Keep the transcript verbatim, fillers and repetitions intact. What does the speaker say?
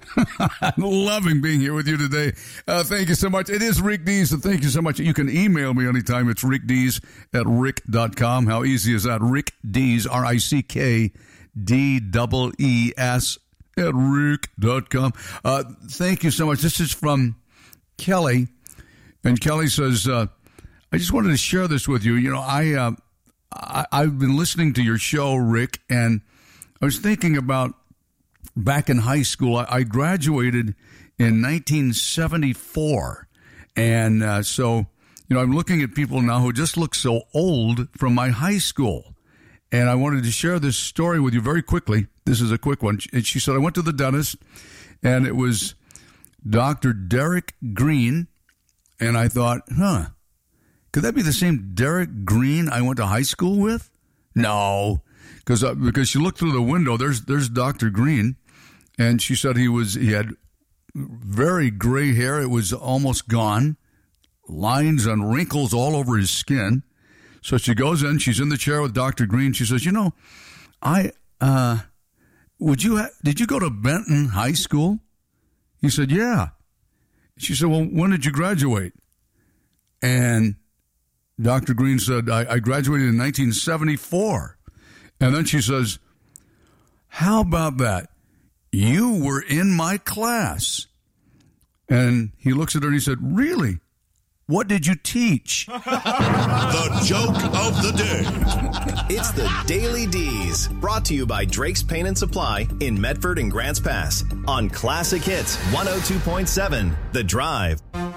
I'm loving being here with you today. Uh, thank you so much. It is Rick Dees, and thank you so much. You can email me anytime. It's rick dees at rick dot com. How easy is that? Rick Dees, R I C K D E E S at rick dot com. Uh, thank you so much. This is from Kelly, and Kelly says, uh, I just wanted to share this with you. You know, I, uh, I, I've been listening to your show, Rick, and I was thinking about back in high school. I, I graduated in nineteen seventy-four, and uh, so, you know, I'm looking at people now who just look so old from my high school, and I wanted to share this story with you very quickly. This is a quick one. And she said, I went to the dentist, and it was Doctor Derek Green, and I thought, huh, could that be the same Derek Green I went to high school with? No, because uh, because she looked through the window. There's there's Doctor Green, and she said he was he had very gray hair. It was almost gone, lines and wrinkles all over his skin. So she goes in. She's in the chair with Doctor Green. She says, "You know, I uh, would you ha- did you go to Benton High School?" He said, "Yeah." She said, "Well, when did you graduate?" And Doctor Green said, I, I graduated in nineteen seventy-four. And then she says, how about that? You were in my class. And he looks at her and he said, really? What did you teach? The joke of the day. It's the Daily D's, brought to you by Drake's Paint and Supply in Medford and Grants Pass on Classic Hits one oh two point seven, The Drive.